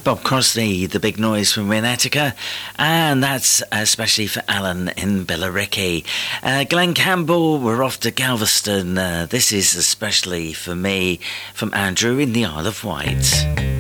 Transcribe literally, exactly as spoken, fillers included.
Bob Crossley, The Big Noise from Winnetka, and that's especially for Alan in Billericay. Uh, Glenn Campbell, we're off to Galveston. Uh, this is especially for me from Andrew in the Isle of Wight.